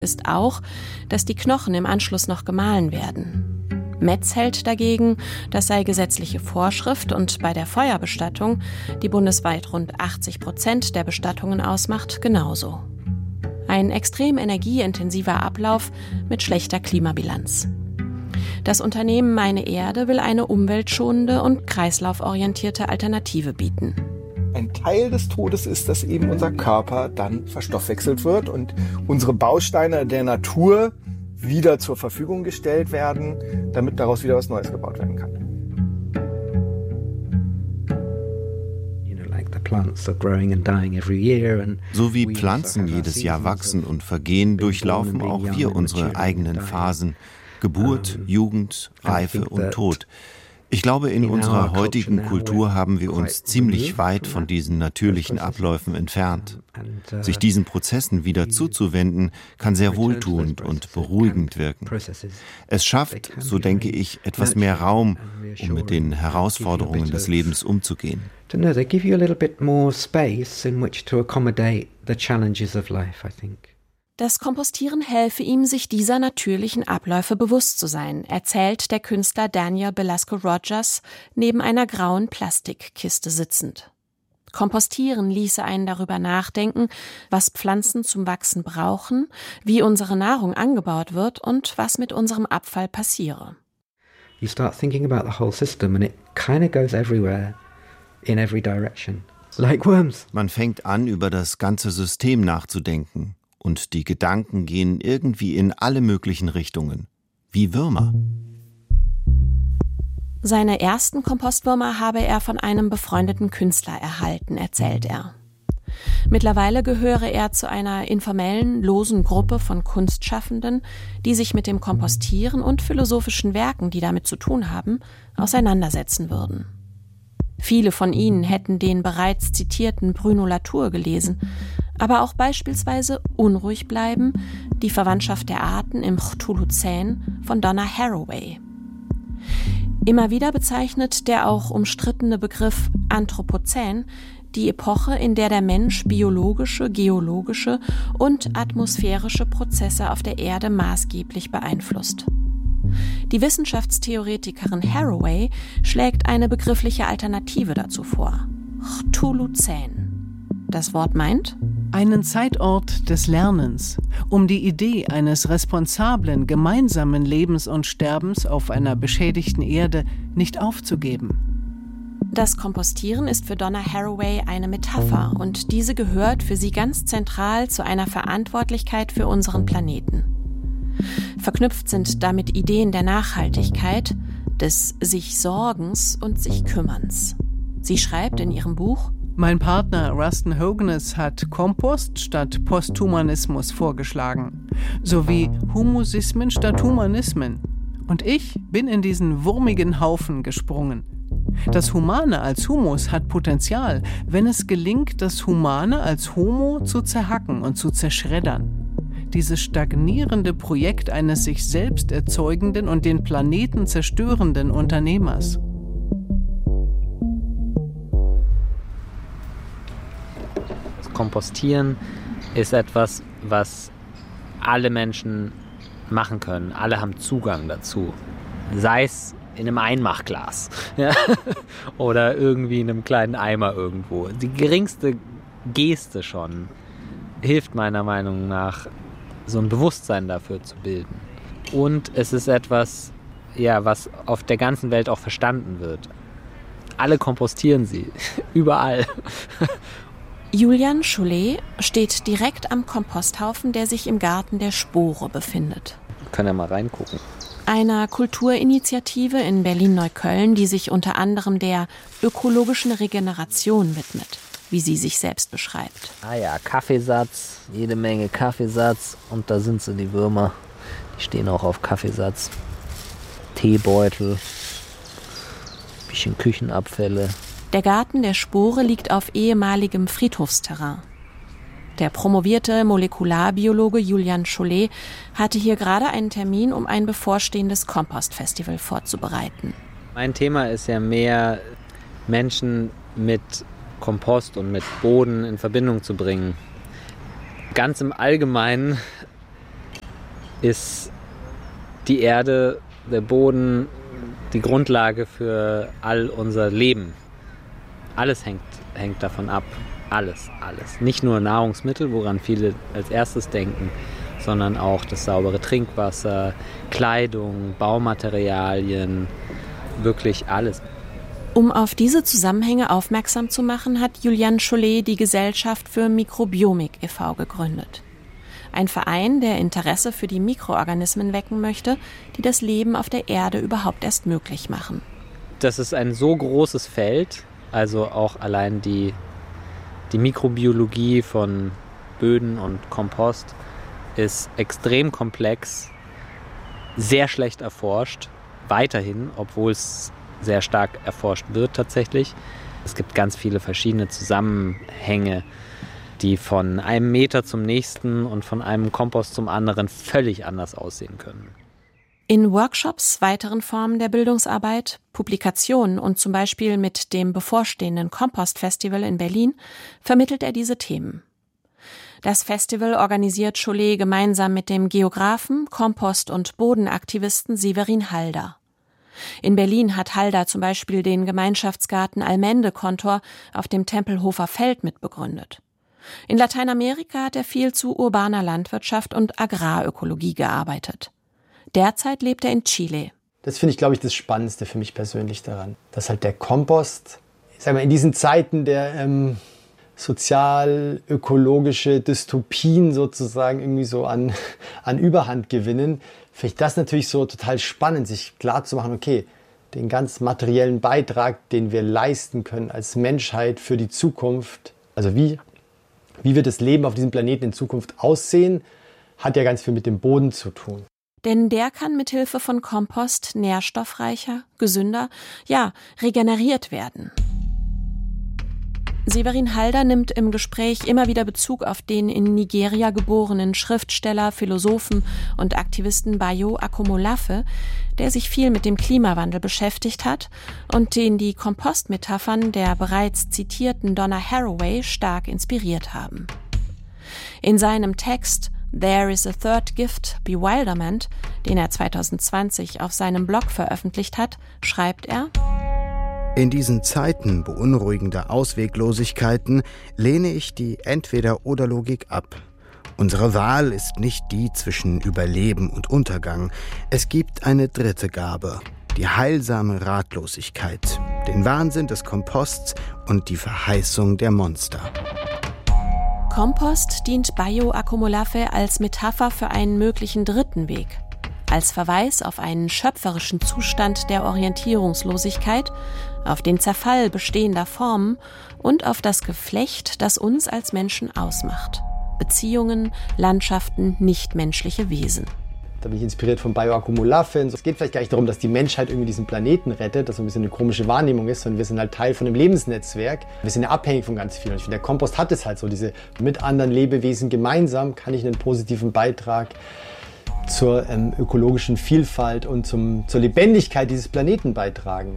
ist auch, dass die Knochen im Anschluss noch gemahlen werden. Metz hält dagegen, das sei gesetzliche Vorschrift und bei der Feuerbestattung, die bundesweit rund 80% der Bestattungen ausmacht, genauso. Ein extrem energieintensiver Ablauf mit schlechter Klimabilanz. Das Unternehmen Meine Erde will eine umweltschonende und kreislauforientierte Alternative bieten. Ein Teil des Todes ist, dass eben unser Körper dann verstoffwechselt wird und unsere Bausteine der Natur wieder zur Verfügung gestellt werden, damit daraus wieder was Neues gebaut werden kann. So wie Pflanzen jedes Jahr wachsen und vergehen, durchlaufen auch wir unsere eigenen Phasen: Geburt, Jugend, Reife und Tod. Ich glaube, in unserer heutigen Kultur haben wir uns ziemlich weit von diesen natürlichen Abläufen entfernt. Sich diesen Prozessen wieder zuzuwenden, kann sehr wohltuend und beruhigend wirken. Es schafft, so denke ich, etwas mehr Raum, um mit den Herausforderungen des Lebens umzugehen. They give you a little bit more space in which to accommodate the challenges of life, I think. Das Kompostieren helfe ihm, sich dieser natürlichen Abläufe bewusst zu sein, erzählt der Künstler Daniel Belasco Rogers, neben einer grauen Plastikkiste sitzend. Kompostieren ließe einen darüber nachdenken, was Pflanzen zum Wachsen brauchen, wie unsere Nahrung angebaut wird und was mit unserem Abfall passiere. You start thinking about the whole system and it kind of goes everywhere, in every direction. Like worms. Man fängt an, über das ganze System nachzudenken. Und die Gedanken gehen irgendwie in alle möglichen Richtungen. Wie Würmer. Seine ersten Kompostwürmer habe er von einem befreundeten Künstler erhalten, erzählt er. Mittlerweile gehöre er zu einer informellen, losen Gruppe von Kunstschaffenden, die sich mit dem Kompostieren und philosophischen Werken, die damit zu tun haben, auseinandersetzen würden. Viele von ihnen hätten den bereits zitierten Bruno Latour gelesen, aber auch beispielsweise Unruhig bleiben, die Verwandtschaft der Arten im Cthulhuzän von Donna Haraway. Immer wieder bezeichnet der auch umstrittene Begriff Anthropozän die Epoche, in der der Mensch biologische, geologische und atmosphärische Prozesse auf der Erde maßgeblich beeinflusst. Die Wissenschaftstheoretikerin Haraway schlägt eine begriffliche Alternative dazu vor: Cthulhuzän. Das Wort meint: einen Zeitort des Lernens, um die Idee eines responsablen, gemeinsamen Lebens und Sterbens auf einer beschädigten Erde nicht aufzugeben. Das Kompostieren ist für Donna Haraway eine Metapher und diese gehört für sie ganz zentral zu einer Verantwortlichkeit für unseren Planeten. Verknüpft sind damit Ideen der Nachhaltigkeit, des sich Sorgens und sich Kümmerns. Sie schreibt in ihrem Buch: Mein Partner Rustin Hogeness hat Kompost statt Posthumanismus vorgeschlagen, sowie Humusismen statt Humanismen. Und ich bin in diesen wurmigen Haufen gesprungen. Das Humane als Humus hat Potenzial, wenn es gelingt, das Humane als Homo zu zerhacken und zu zerschreddern. Dieses stagnierende Projekt eines sich selbst erzeugenden und den Planeten zerstörenden Unternehmers. Das Kompostieren ist etwas, was alle Menschen machen können. Alle haben Zugang dazu. Sei es in einem Einmachglas, ja, oder irgendwie in einem kleinen Eimer irgendwo. Die geringste Geste schon hilft meiner Meinung nach, so ein Bewusstsein dafür zu bilden. Und es ist etwas, ja, was auf der ganzen Welt auch verstanden wird. Alle kompostieren sie, überall. Julian Chollet steht direkt am Komposthaufen, der sich im Garten der Spore befindet. Wir können ja mal reingucken. Einer Kulturinitiative in Berlin-Neukölln, die sich unter anderem der ökologischen Regeneration widmet, wie sie sich selbst beschreibt. Ah ja, Kaffeesatz, jede Menge Kaffeesatz und da sind sie, die Würmer. Die stehen auch auf Kaffeesatz. Teebeutel, bisschen Küchenabfälle. Der Garten der Spore liegt auf ehemaligem Friedhofsterrain. Der promovierte Molekularbiologe Julian Chollet hatte hier gerade einen Termin, um ein bevorstehendes Kompostfestival vorzubereiten. Mein Thema ist ja mehr, Menschen mit Kompost und mit Boden in Verbindung zu bringen. Ganz im Allgemeinen ist die Erde, der Boden, die Grundlage für all unser Leben. Alles hängt davon ab. Alles. Nicht nur Nahrungsmittel, woran viele als erstes denken, sondern auch das saubere Trinkwasser, Kleidung, Baumaterialien, wirklich alles. Um auf diese Zusammenhänge aufmerksam zu machen, hat Julian Chollet die Gesellschaft für Mikrobiomik e.V. gegründet. Ein Verein, der Interesse für die Mikroorganismen wecken möchte, die das Leben auf der Erde überhaupt erst möglich machen. Das ist ein so großes Feld, also auch allein die Mikrobiologie von Böden und Kompost ist extrem komplex, sehr schlecht erforscht, weiterhin, obwohl es sehr stark erforscht wird tatsächlich. Es gibt ganz viele verschiedene Zusammenhänge, die von einem Meter zum nächsten und von einem Kompost zum anderen völlig anders aussehen können. In Workshops, weiteren Formen der Bildungsarbeit, Publikationen und zum Beispiel mit dem bevorstehenden Kompostfestival in Berlin vermittelt er diese Themen. Das Festival organisiert Chollet gemeinsam mit dem Geographen, Kompost- und Bodenaktivisten Severin Halder. In Berlin hat Halder zum Beispiel den Gemeinschaftsgarten Allmende-Kontor auf dem Tempelhofer Feld mitbegründet. In Lateinamerika hat er viel zu urbaner Landwirtschaft und Agrarökologie gearbeitet. Derzeit lebt er in Chile. Das finde ich, glaube ich, das Spannendste für mich persönlich daran, dass halt der Kompost, ich sag mal, in diesen Zeiten der sozial-ökologische Dystopien sozusagen irgendwie so an Überhand gewinnen, finde ich das natürlich so total spannend, sich klar zu machen, okay, den ganz materiellen Beitrag, den wir leisten können als Menschheit für die Zukunft, also wie wird das Leben auf diesem Planeten in Zukunft aussehen, hat ja ganz viel mit dem Boden zu tun. Denn der kann mithilfe von Kompost nährstoffreicher, gesünder, regeneriert werden. Severin Halder nimmt im Gespräch immer wieder Bezug auf den in Nigeria geborenen Schriftsteller, Philosophen und Aktivisten Bayo Akomolafe, der sich viel mit dem Klimawandel beschäftigt hat und den die Kompostmetaphern der bereits zitierten Donna Haraway stark inspiriert haben. In seinem Text There is a Third Gift, Bewilderment, den er 2020 auf seinem Blog veröffentlicht hat, schreibt er: In diesen Zeiten beunruhigender Ausweglosigkeiten lehne ich die Entweder-oder-Logik ab. Unsere Wahl ist nicht die zwischen Überleben und Untergang. Es gibt eine dritte Gabe, die heilsame Ratlosigkeit, den Wahnsinn des Komposts und die Verheißung der Monster. Kompost dient Bayo Akomolafe als Metapher für einen möglichen dritten Weg, als Verweis auf einen schöpferischen Zustand der Orientierungslosigkeit, auf den Zerfall bestehender Formen und auf das Geflecht, das uns als Menschen ausmacht. Beziehungen, Landschaften, nichtmenschliche Wesen. Da bin ich inspiriert von Bayo Akomolafe. Es geht vielleicht gar nicht darum, dass die Menschheit irgendwie diesen Planeten rettet, dass so ein bisschen eine komische Wahrnehmung ist, sondern wir sind halt Teil von einem Lebensnetzwerk. Wir sind ja abhängig von ganz vielen. Und ich finde, der Kompost hat es halt so, diese mit anderen Lebewesen gemeinsam kann ich einen positiven Beitrag zur ökologischen Vielfalt und zur Lebendigkeit dieses Planeten beitragen.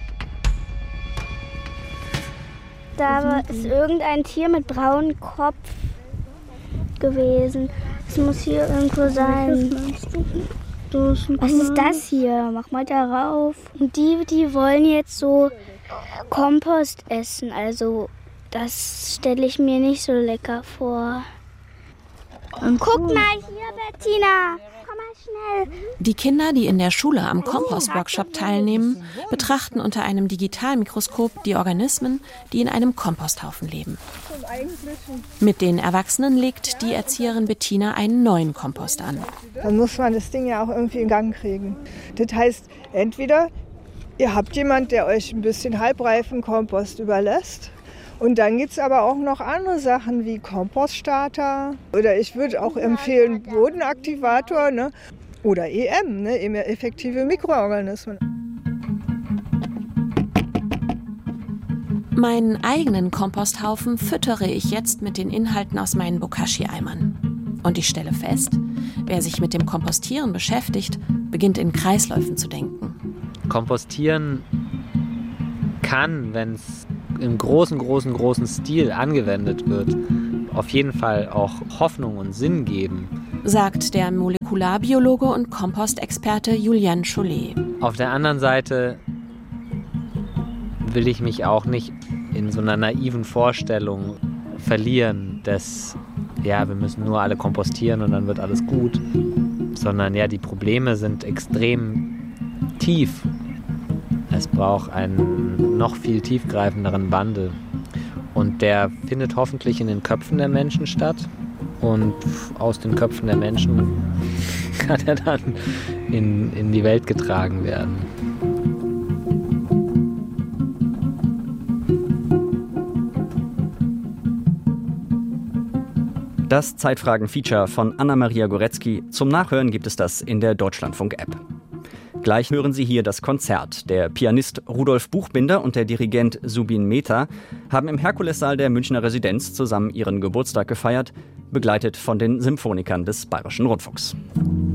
Da ist irgendein Tier mit braunem Kopf gewesen. Es muss hier irgendwo sein. Was ist das hier? Mach mal darauf. Und die wollen jetzt so Kompost essen. Also das stelle ich mir nicht so lecker vor. Und guck mal hier, Bettina. Komm mal schnell. Die Kinder, die in der Schule am Kompost-Workshop teilnehmen, betrachten unter einem Digitalmikroskop die Organismen, die in einem Komposthaufen leben. Mit den Erwachsenen legt die Erzieherin Bettina einen neuen Kompost an. Dann muss man das Ding ja auch irgendwie in Gang kriegen. Das heißt, entweder ihr habt jemand, der euch ein bisschen halbreifen Kompost überlässt. Und dann gibt es aber auch noch andere Sachen wie Kompoststarter. Oder ich würde auch empfehlen Bodenaktivator, ne? Oder EM, ne? Effektive Mikroorganismen. Meinen eigenen Komposthaufen füttere ich jetzt mit den Inhalten aus meinen Bokashi-Eimern. Und ich stelle fest, wer sich mit dem Kompostieren beschäftigt, beginnt in Kreisläufen zu denken. Kompostieren kann, wenn es im großen Stil angewendet wird, auf jeden Fall auch Hoffnung und Sinn geben. sagt der Molekularbiologe und Kompostexperte Julien Chollet. Auf der anderen Seite will ich mich auch nicht in so einer naiven Vorstellung verlieren, dass wir müssen nur alle kompostieren und dann wird alles gut, sondern die Probleme sind extrem tief. Es braucht einen noch viel tiefgreifenderen Wandel und der findet hoffentlich in den Köpfen der Menschen statt und aus den Köpfen der Menschen kann er dann in die Welt getragen werden. Das Zeitfragen-Feature von Anna-Maria Goretzky. Zum Nachhören gibt es das in der Deutschlandfunk-App. Gleich hören Sie hier das Konzert. Der Pianist Rudolf Buchbinder und der Dirigent Subin Mehta haben im Herkulessaal der Münchner Residenz zusammen ihren Geburtstag gefeiert, begleitet von den Symphonikern des Bayerischen Rundfunks.